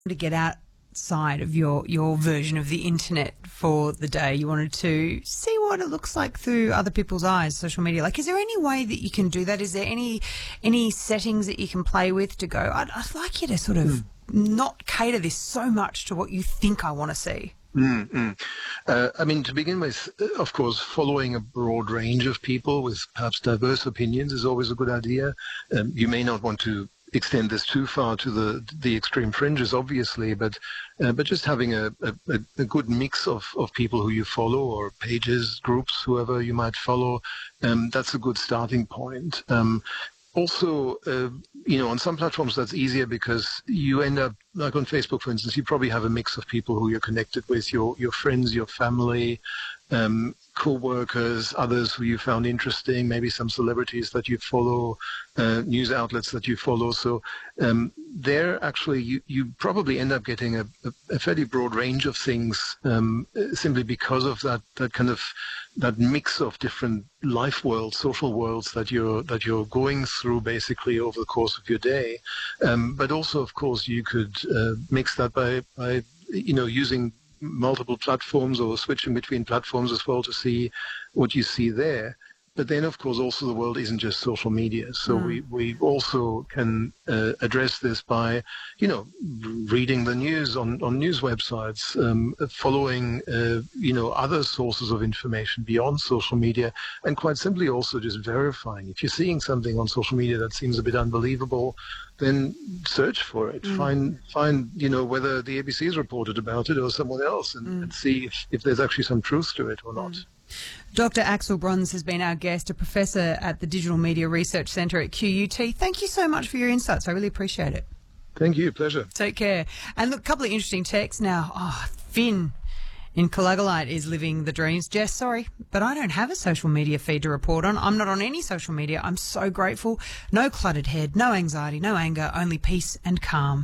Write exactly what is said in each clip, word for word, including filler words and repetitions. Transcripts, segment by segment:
to get outside of your, your version of the internet for the day. You wanted to see what it looks like through other people's eyes, social media. Like, is there any way that you can do that? Is there any any settings that you can play with to go, I'd, I'd like you to sort of mm. not cater this so much to what you think I want to see? Mm-hmm. Uh, I mean, to begin with, of course, following a broad range of people with perhaps diverse opinions is always a good idea. Um, you may not want to extend this too far to the the extreme fringes, obviously, but uh, but just having a, a, a good mix of, of people who you follow, or pages, groups, whoever you might follow, um, that's a good starting point. Um, also, uh, you know, on some platforms that's easier because you end up, like on Facebook, for instance, you probably have a mix of people who you're connected with, your your friends, your family, um, co-workers, others who you found interesting, maybe some celebrities that you follow, uh, news outlets that you follow. So um, there, actually, you, you probably end up getting a, a, a fairly broad range of things um, simply because of that that kind of that mix of different life worlds, social worlds that you're that you're going through basically over the course of your day. Um, but also, of course, you could uh, mix that by by you know using multiple platforms or switching between platforms as well to see what you see there. But then, of course, also the world isn't just social media. So mm. we, we also can uh, address this by, you know, reading the news on, on news websites, um, following, uh, you know, other sources of information beyond social media, and quite simply also just verifying. If you're seeing something on social media that seems a bit unbelievable, then search for it. Mm. Find, find, you know, whether the A B C has reported about it or someone else, and, mm. and see if, if there's actually some truth to it or not. Mm. Doctor Axel Bruns has been our guest, a professor at the Digital Media Research Centre at Q U T. Thank you so much for your insights. I really appreciate it. Thank you. Pleasure. Take care. And look, a couple of interesting texts now. Oh, Finn in Calagalite is living the dreams. Jess, sorry, but I don't have a social media feed to report on. I'm not on any social media. I'm so grateful. No cluttered head, no anxiety, no anger, only peace and calm.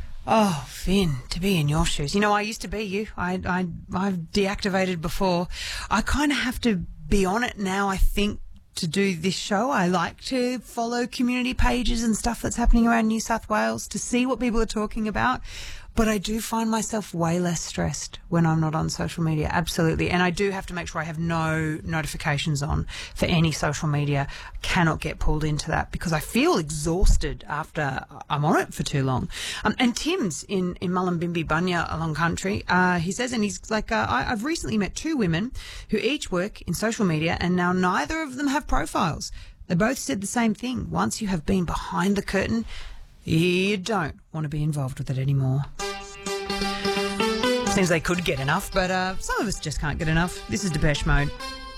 Oh, Finn, to be in your shoes. You know, I used to be you. I, I, I've deactivated before. I kind of have to be on it now, I think, to do this show. I like to follow community pages and stuff that's happening around New South Wales to see what people are talking about. But I do find myself way less stressed when I'm not on social media, absolutely. And I do have to make sure I have no notifications on for any social media. I cannot get pulled into that because I feel exhausted after I'm on it for too long. Um, and Tim's in, in Mullumbimby Bunya along country, uh, he says, and he's like, uh, I, I've recently met two women who each work in social media and now neither of them have profiles. They both said the same thing. Once you have been behind the curtain, you don't want to be involved with it anymore. Seems they could get enough, but uh, some of us just can't get enough. This is Depeche Mode.